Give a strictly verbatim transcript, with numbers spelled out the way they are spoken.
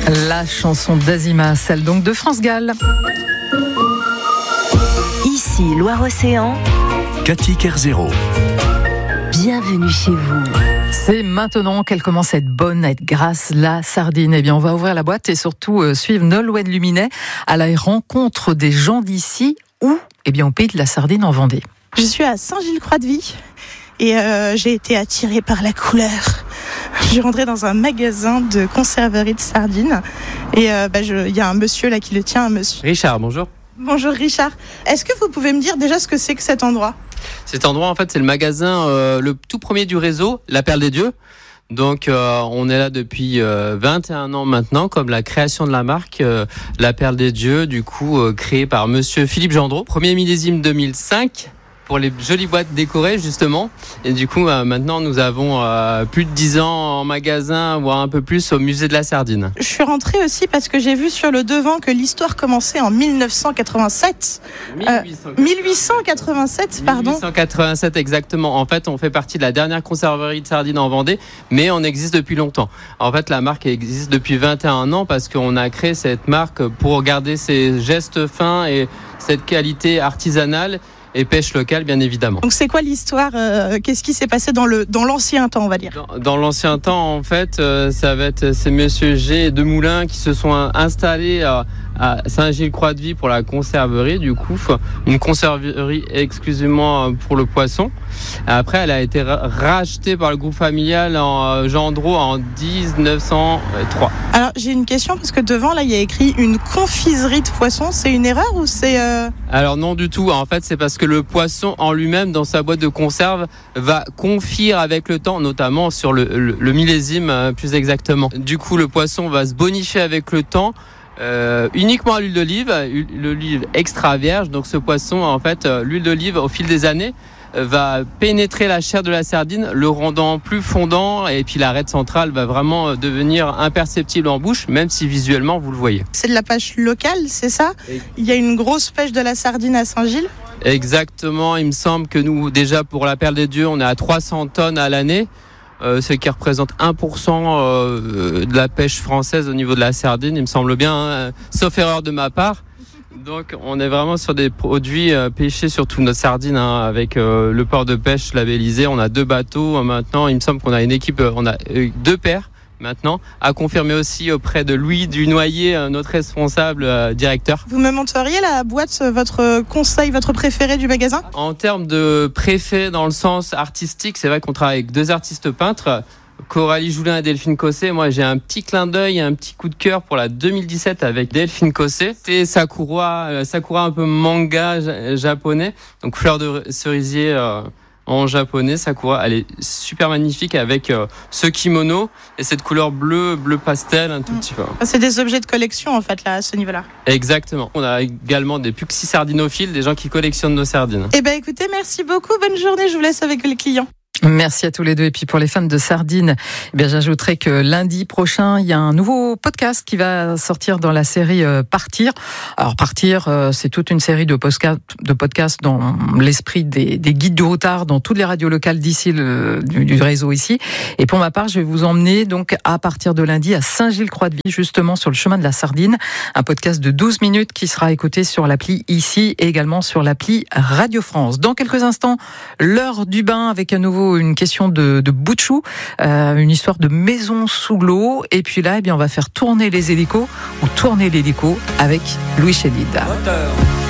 La chanson d'Azima, celle donc de France Gall. Ici Loire-Océan, Cathy Kerzero. Bienvenue chez vous. C'est maintenant qu'elle commence à être bonne, à être grasse, la sardine. Eh bien, on va ouvrir la boîte et surtout euh, suivre Nolwenn Luminet à la rencontre des gens d'ici ou, eh bien, au pays de la sardine en Vendée. Je suis à Saint-Gilles-Croix-de-Vie et euh, j'ai été attirée par la couleur. Je suis rentrée dans un magasin de conserverie de sardines et euh, bah, je, y a un monsieur là qui le tient, un monsieur. Richard, bonjour. Bonjour Richard. Est-ce que vous pouvez me dire déjà ce que c'est que cet endroit ? Cet endroit, en fait, c'est le magasin, euh, le tout premier du réseau, La Perle des Dieux. Donc, euh, on est là depuis euh, vingt et un ans maintenant, comme la création de la marque euh, La Perle des Dieux, du coup, euh, créée par monsieur Philippe Gendreau. Premier millésime deux mille cinq. Pour les jolies boîtes décorées justement, et du coup euh, maintenant nous avons euh, plus de dix ans en magasin, voire un peu plus au musée de la Sardine. Je suis rentrée aussi parce que j'ai vu sur le devant que l'histoire commençait en dix-neuf cent quatre-vingt-sept. Euh, dix-huit cent quatre-vingt-sept, pardon. dix-huit cent quatre-vingt-sept exactement. En fait, on fait partie de la dernière conserverie de sardines en Vendée, mais on existe depuis longtemps. En fait, la marque existe depuis vingt et un ans parce qu'on a créé cette marque pour garder ses gestes fins et cette qualité artisanale et pêche locale, bien évidemment. Donc c'est quoi l'histoire euh, Qu'est-ce qui s'est passé dans, le, dans l'ancien temps, on va dire ? Dans, dans l'ancien temps, en fait, euh, ça va être ces monsieur G de Moulins qui se sont installés à, à Saint-Gilles-Croix-de-Vie pour la conserverie, du coup, une conserverie exclusivement pour le poisson. Après, elle a été rachetée par le groupe familial en Gendreau en dix-neuf cent trois. Alors, j'ai une question parce que devant, là, il y a écrit une confiserie de poisson. C'est une erreur ou c'est... Euh... Alors non du tout. En fait, c'est parce que le poisson en lui-même, dans sa boîte de conserve, va confire avec le temps, notamment sur le, le, le millésime plus exactement. Du coup, le poisson va se bonifier avec le temps. Euh, uniquement à l'huile d'olive, l'huile extra vierge. Donc ce poisson, en fait, l'huile d'olive au fil des années va pénétrer la chair de la sardine, le rendant plus fondant, et puis l'arête centrale va vraiment devenir imperceptible en bouche, même si visuellement vous le voyez. C'est de la pêche locale, c'est ça ? Il y a une grosse pêche de la sardine à Saint-Gilles ? Exactement, il me semble que nous, déjà pour la Perle des Dieux, on est à trois cents tonnes à l'année. Euh, ce qui représente un pour cent euh, de la pêche française au niveau de la sardine, il me semble bien, hein, sauf erreur de ma part. Donc on est vraiment sur des produits euh, pêchés sur toute notre sardine, hein, avec euh, le port de pêche labellisé. On a deux bateaux euh, maintenant, il me semble qu'on a une équipe, euh, on a euh, deux paires maintenant, à confirmer aussi auprès de Louis Dunoyer, euh, notre responsable euh, directeur. Vous me montreriez la boîte, votre conseil, votre préféré du magasin ? En termes de préfet dans le sens artistique, c'est vrai qu'on travaille avec deux artistes peintres, Coralie Joulin et Delphine Cosset. Moi, j'ai un petit clin d'œil, un petit coup de cœur pour la deux mille dix-sept avec Delphine Cosset. C'est Sakura, euh, Sakura un peu manga j- japonais, donc fleur de cerisier euh, en japonais. Sakura, elle est super magnifique avec euh, ce kimono et cette couleur bleu, bleu pastel un tout mmh. petit peu. C'est des objets de collection en fait là, à ce niveau-là. Exactement. On a également des puxis sardinophiles, des gens qui collectionnent nos sardines. Eh ben écoutez, merci beaucoup, bonne journée. Je vous laisse avec les clients. Merci à tous les deux. Et puis pour les fans de sardines, eh bien j'ajouterai que lundi prochain, il y a un nouveau podcast qui va sortir dans la série euh, Partir. Alors Partir, euh, c'est toute une série de podcasts, de podcasts dans l'esprit des, des guides du routard dans toutes les radios locales d'ici, le, du, du réseau ici. Et pour ma part, je vais vous emmener donc à partir de lundi à Saint-Gilles-Croix-de-Vie, justement sur le chemin de la sardine. Un podcast de douze minutes qui sera écouté sur l'appli ici et également sur l'appli Radio France. Dans quelques instants, l'heure du bain avec un nouveau une question de, de bout de chou, euh, une histoire de maison sous l'eau. Et puis là, eh bien, on va faire tourner les hélicos ou tourner l'hélico avec Louis Chédid. Moteur.